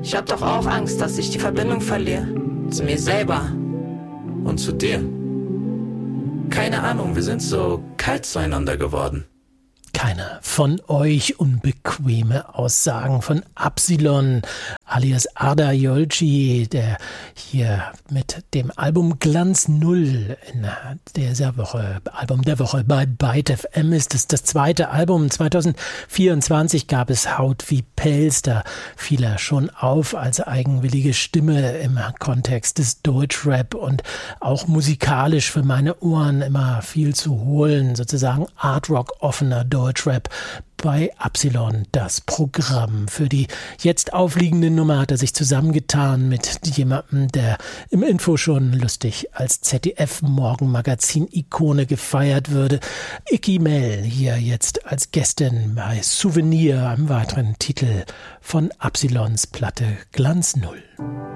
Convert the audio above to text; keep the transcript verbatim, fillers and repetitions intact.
Ich hab doch auch Angst, dass ich die Verbindung verliere. Zu mir selber. Und zu dir. Keine Ahnung, wir sind so kalt zueinander geworden. Keine von euch unbequeme Aussagen von Absilon alias Arda Yolci, der hier mit dem Album Glanz Null in dieser Woche, Album der Woche bei Byte F M ist. Das ist das zweite Album. zwanzig vierundzwanzig gab es Haut wie Pelz. Da fiel er schon auf als eigenwillige Stimme im Kontext des Deutschrap und auch musikalisch für meine Ohren immer viel zu holen. Sozusagen Artrock offener Deutschrap. Bei Absilon das Programm. Für die jetzt aufliegende Nummer hat er sich zusammengetan mit jemandem, der im Info schon lustig als Z D F-Morgenmagazin-Ikone gefeiert würde. Icky Mell hier jetzt als Gästin bei Souvenir, einem weiteren Titel von Absilons Platte Glanz Null.